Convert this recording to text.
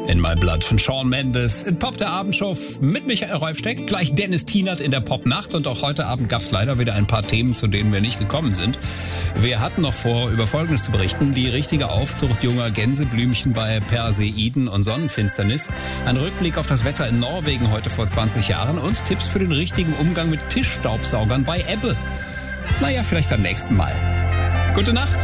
In My Blood von Shawn Mendes, in Pop der Abendshow mit Michael Reufsteck, gleich Dennis Tienert in der Popnacht und auch heute Abend gab es leider wieder ein paar Themen, zu denen wir nicht gekommen sind. Wir hatten noch vor, über Folgendes zu berichten: die richtige Aufzucht junger Gänseblümchen bei Perseiden und Sonnenfinsternis, ein Rückblick auf das Wetter in Norwegen heute vor 20 Jahren und Tipps für den richtigen Umgang mit Tischstaubsaugern bei Ebbe. Naja, vielleicht beim nächsten Mal. Gute Nacht.